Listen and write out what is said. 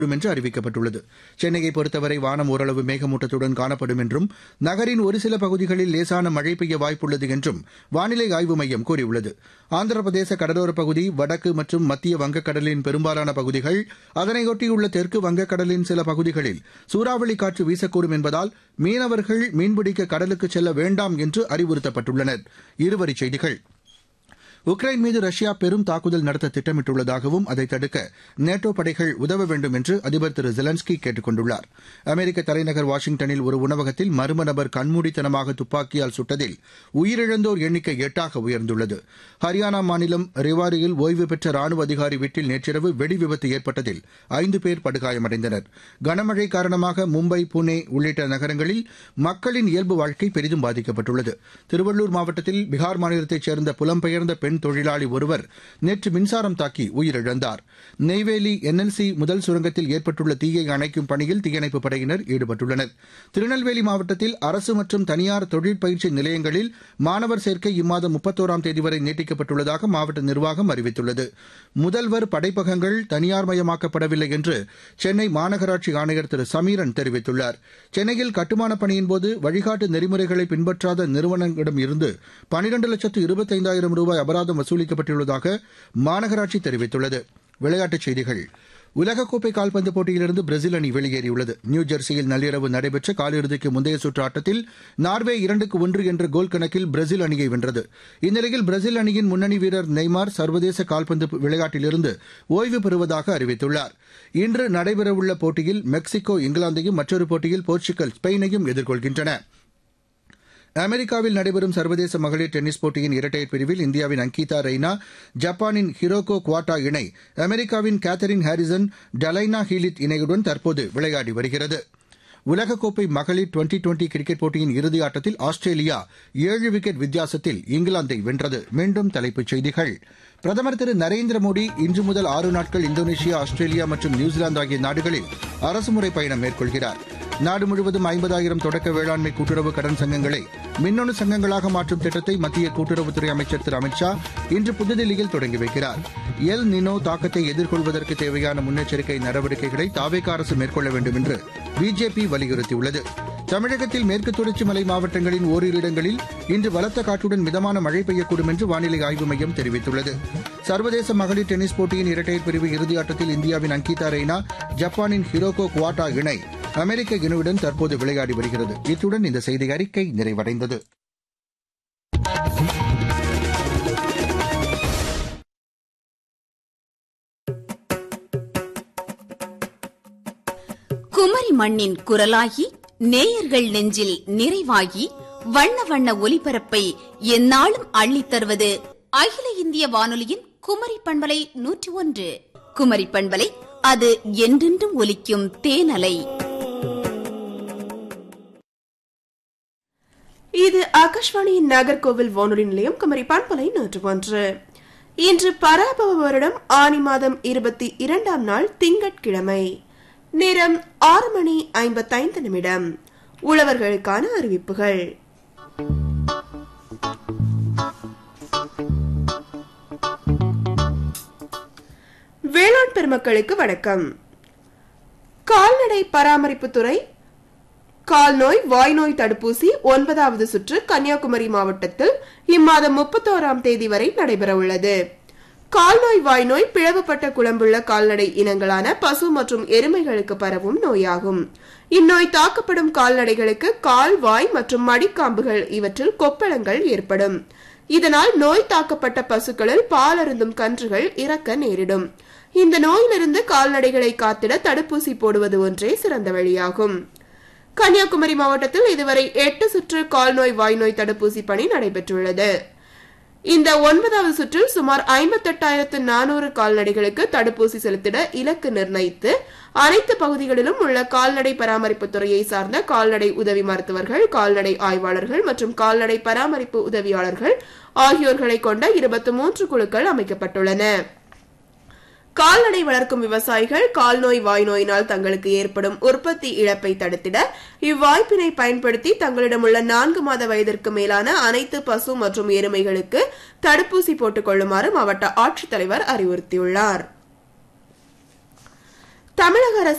என்று அறிவிக்கப்பட்டுள்ளது. சென்னையை பொறுத்தவரை வானம் ஓரளவு மேகமூட்டத்துடன் காணப்படும் என்றும் நகரின் ஒரு சில பகுதிகளில் லேசான மழை பெய்ய வாய்ப்புள்ளது என்றும் வானிலை ஆய்வு மையம் கூறியுள்ளது. ஆந்திர பிரதேச கடலோரப் பகுதி, வடக்கு மற்றும் மத்திய வங்கக்கடலின் பெரும்பாலான பகுதிகள், அதனையொட்டியுள்ள தெற்கு வங்கக்கடலின் சில பகுதிகளில் சூறாவளி காற்று வீசக்கூடும் என்பதால் மீனவர்கள் மீன்பிடிக்க கடலுக்கு செல்ல வேண்டாம் என்று அறிவுறுத்தப்பட்டுள்ளனர். இருவரிச் செய்திகள். உக்ரைன் மீது ரஷ்யா பெரும் தாக்குதல் நடத்த திட்டமிட்டுள்ளதாகவும் அதை தடுக்க நேட்டோ படைகள் உதவ வேண்டும் என்று அதிபர் திரு ஜெலன்ஸ்கி கேட்டுக் கொண்டுள்ளார். அமெரிக்க தலைநகர் வாஷிங்டனில் ஒரு உணவகத்தில் மர்ம நபர் கண்மூடித்தனமாக துப்பாக்கியால் சுட்டதில் உயிரிழந்தோர் எண்ணிக்கை 8ஆக உயர்ந்துள்ளது. ஹரியானா மாநிலம் ரேவாரியில் ஓய்வு பெற்ற ராணுவ அதிகாரி வீட்டில் நேற்றிரவு வெடி விபத்து ஏற்பட்டதில் 5 பேர் படுகாயமடைந்தனர். கனமழை காரணமாக மும்பை, புனே உள்ளிட்ட நகரங்களில் மக்களின் இயல்பு வாழ்க்கை பெரிதும் பாதிக்கப்பட்டுள்ளது. திருவள்ளூர் மாவட்டத்தில் பீகார் மாநிலத்தைச் சேர்ந்த புலம்பெயர்ந்த பெண் தொழிலாளி ஒருவர் நேற்று மின்சாரம் தாக்கி உயிரிழந்தார். நெய்வேலி NLC முதல் சுரங்கத்தில் ஏற்பட்டுள்ள தீயை அணைக்கும் பணியில் தீயணைப்புப் படையினர் ஈடுபட்டுள்ளனர். திருநெல்வேலி மாவட்டத்தில் அரசு மற்றும் தனியார் தொழிற்பயிற்சி நிலையங்களில் மாணவர் சேர்க்கை இம்மாதம் 31ஆம் தேதி வரை நீட்டிக்கப்பட்டுள்ளதாக மாவட்ட நிர்வாகம் அறிவித்துள்ளது. முதல்வர் படைப்பகங்கள் தனியார்மயமாக்கப்படவில்லை என்று சென்னை மாநகராட்சி ஆணையர் திரு சமீரன் தெரிவித்துள்ளார். சென்னையில் கட்டுமானப் பணியின்போது வழிகாட்டு நெறிமுறைகளை பின்பற்றாத நிறுவனங்களிடமிருந்து 12,25,000 ரூபாய் அபராதம் வசூலிக்கப்பட்டுள்ளதாக மாநகராட்சி தெரிவித்துள்ளது. விளையாட்டுச் செய்திகள். உலகக்கோப்பை கால்பந்து போட்டியிலிருந்து பிரேசில் அணி வெளியேறியுள்ளது. நியூஜெர்சியில் நள்ளிரவு நடைபெற்ற காலிறுதிக்கு முந்தைய சுற்று ஆட்டத்தில் நார்வே 2-1 என்ற கோல் கணக்கில் பிரேசில் அணியை வென்றது. இந்நிலையில் பிரேசில் அணியின் முன்னணி வீரர் நெய்மார் சர்வதேச கால்பந்து விளையாட்டிலிருந்து ஓய்வு பெறுவதாக அறிவித்துள்ளார். இன்று நடைபெறவுள்ள போட்டியில் மெக்சிகோ இங்கிலாந்தையும், மற்றொரு போட்டியில் போர்ச்சுகல் ஸ்பெயினையும் எதிர்கொள்கின்றன. அமெரிக்காவில் நடைபெறும் சர்வதேச மகளிர் டென்னிஸ் போட்டியின் இரட்டையர் பிரிவில் இந்தியாவின் அங்கிதா ரெய்னா, ஜப்பானின் ஹிரோகோ குவாட்டா இணை அமெரிக்காவின் கேத்தரின் ஹாரிசன், டலைனா ஹீலித் இணையுடன் தற்போது விளையாடி வருகிறது. உலகக்கோப்பை மகளிர் டுவெண்டி கிரிக்கெட் போட்டியின் இறுதி ஆட்டத்தில் ஆஸ்திரேலியா 7 விக்கெட் வித்தியாசத்தில் இங்கிலாந்தை வென்றது. மீண்டும் தலைப்புச் செய்திகள். பிரதமர் திரு நரேந்திர மோடி இன்று முதல் 6 நாட்கள் இந்தோனேஷியா, ஆஸ்திரேலியா மற்றும் நியூசிலாந்து ஆகிய நாடுகளில் அரசுமுறை பயணம் மேற்கொள்கிறார். நாடு முழுவதும் 50,000 தொடக்க வேளாண்மை கூட்டுறவு கடன் சங்கங்களை மின்னணு சங்கங்களாக மாற்றும் திட்டத்தை மத்திய கூட்டுறவுத்துறை அமைச்சர் திரு அமித் ஷா இன்று புதுதில்லியில் தொடங்கி வைக்கிறார். எல் நினோ தாக்கத்தை எதிர்கொள்வதற்கு தேவையான முன்னெச்சரிக்கை நடவடிக்கைகளை தாவேகா அரசு மேற்கொள்ள வேண்டும் என்று பிஜேபி வலியுறுத்தியுள்ளது. தமிழகத்தில் மேற்கு தொடர்ச்சி மலை மாவட்டங்களின் ஓரிரு இடங்களில் இன்று பலத்த காற்றுடன் மிதமான மழை பெய்யக்கூடும் என்று வானிலை ஆய்வு மையம் தெரிவித்துள்ளது. சர்வதேச மகளிர் டென்னிஸ் போட்டியின் இரட்டையர் பிரிவு இறுதியாட்டத்தில் இந்தியாவின் அங்கிதா ரெய்னா, ஜப்பானின் ஹிரோகோ குவாட்டா இணை அமெரிக்க இணையுடன் தற்போது விளையாடி வருகிறது. இத்துடன் இந்த செய்தி அறிக்கை நிறைவடைந்தது. குமரி மண்ணின் குரலாகி, நேயர்கள் நெஞ்சில் நிறைவாகி, வண்ண வண்ண ஒலிபரப்பை எந்நாளும் அள்ளித் தருவது அகில இந்திய வானொலியின் குமரி பண்பலை 101. குமரி பண்பலை, அது என்றென்றும் ஒலிக்கும் தேனலை. இது ஆகாஷ்வாணியின் நாகர்கோவில் வானொலி நிலையம், குமரி பண்பலை 101. இன்று பராபவ வருடம் ஆனி மாதம் 22ஆம் நாள் திங்கட்கிழமை. நேரம் 6:55. உழவர்களுக்கான அறிவிப்புகள். வேளாண் பெருமக்களுக்கு வணக்கம். கால்நடை பராமரிப்புத்துறை கால்நோய் வாய்நோய் தடுப்பூசி 9வது சுற்று கன்னியாகுமரி மாவட்டத்தில் இம்மாதம் 31ஆம் தேதி வரை நடைபெறவுள்ளது. கால்நோய் வாய்நோய் பிளவுபட்ட குளம்புள்ள கால்நடை இனங்களான பசு மற்றும் எருமைகளுக்கு பரவும் நோயாகும். இந்நோய் தாக்கப்படும் கால்நடைகளுக்கு கால், வாய் மற்றும் மடிக்காம்புகள் இவற்றில் கொப்பளங்கள் ஏற்படும். இதனால் நோய் தாக்கப்பட்ட பசுக்களில் பால் அருந்தும் கன்றுகள் இறக்க நேரிடும். இந்த நோயிலிருந்து கால்நடைகளை காத்திட தடுப்பூசி போடுவது ஒன்றே சிறந்த வழியாகும். கன்னியாகுமரி மாவட்டத்தில் இதுவரை 8 சுற்று கால்நோய் வாய்நோய் தடுப்பூசி பணி நடைபெற்றுள்ளது. இந்த 9வது சுற்றில் சுமார் 58,400 கால்நடைகளுக்கு தடுப்பூசி செலுத்திட இலக்கு நிர்ணயித்து அனைத்து பகுதிகளிலும் உள்ள கால்நடை பராமரிப்பு துறையை சார்ந்த கால்நடை உதவி மருத்துவர்கள், கால்நடை ஆய்வாளர்கள் மற்றும் கால்நடை பராமரிப்பு உதவியாளர்கள் ஆகியோர்களை கொண்ட 23 குழுக்கள் அமைக்கப்பட்டுள்ளன. கால்நடை வளர்க்கும் விவசாயிகள் கால்நோய் வாய்நோயினால் தங்களுக்கு ஏற்படும் உற்பத்தி இழப்பை தடுத்திட இவ்வாய்ப்பினை பயன்படுத்தி தங்களிடமுள்ள 4 மாத வயதிற்கு மேலான அனைத்து பசு மற்றும் எருமைகளுக்கு தடுப்பூசி போட்டுக் கொள்ளுமாறு மாவட்ட ஆட்சித்தலைவர் அறிவுறுத்தியுள்ளார். தமிழக அரசு